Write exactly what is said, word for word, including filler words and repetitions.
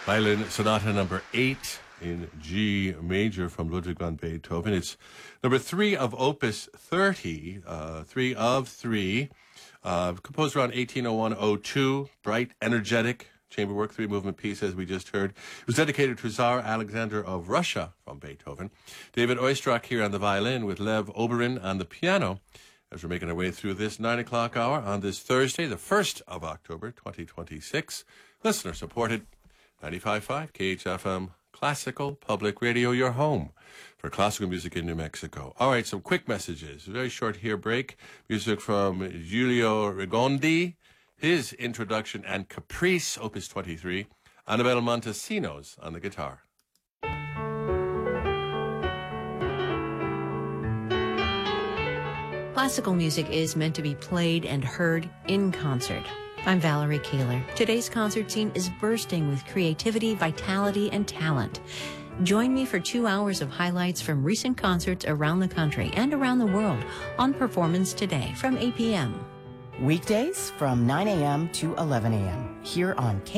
Violin Sonata number eight in G major from Ludwig van Beethoven. It's number three of Opus thirty, uh, three of three, uh, composed around eighteen oh one oh two, bright, energetic chamber work, three movement piece, as we just heard. It was dedicated to Tsar Alexander of Russia from Beethoven. David Oistrakh here on the violin with Lev Oberin on the piano, as we're making our way through this nine o'clock hour on this Thursday, the first of October, twenty twenty-six. Listener supported, ninety-five point five K H F M, Classical Public Radio, your home for classical music in New Mexico. All right, some quick messages. A very short here break. Music from Giulio Rigondi, his introduction and Caprice, Opus twenty-three. Annabelle Montesinos on the guitar. Classical music is meant to be played and heard in concert. I'm Valerie Keeler. Today's concert scene is bursting with creativity, vitality, and talent. Join me for two hours of highlights from recent concerts around the country and around the world on Performance Today from eight p.m. Weekdays from nine a.m. to eleven a.m. here on K